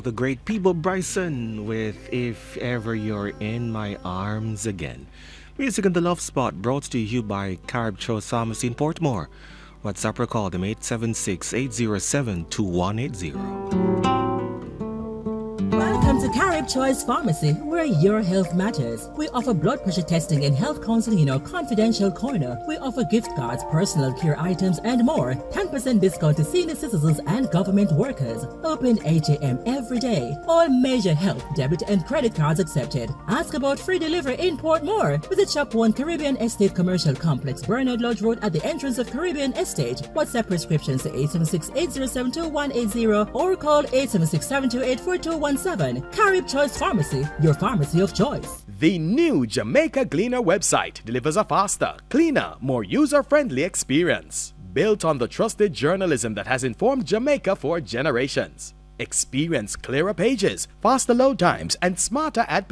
the great Peebo Bryson with If Ever You're in My Arms Again. Music in the Love Spot brought to you by Carib Choice Pharmacy in Portmore. WhatsApp or call them 876-807-2180. Welcome to Carib Choice Pharmacy, where your health matters. We offer blood pressure testing and health counseling in our confidential corner. We offer gift cards, personal care items, and more. 10% discount to senior citizens and government workers. Open 8 a.m. every day. All major health, debit, and credit cards accepted. Ask about free delivery in Portmore. Visit Shop 1 Caribbean Estate Commercial Complex, Bernard Lodge Road at the entrance of Caribbean Estate. WhatsApp prescriptions to 876-807-2180 or call 876-728-4217. Carib Choice Pharmacy, your pharmacy of choice. The new Jamaica Gleaner website delivers a faster, cleaner, more user-friendly experience. Built on the trusted journalism that has informed Jamaica for generations. Experience clearer pages, faster load times, and smarter ad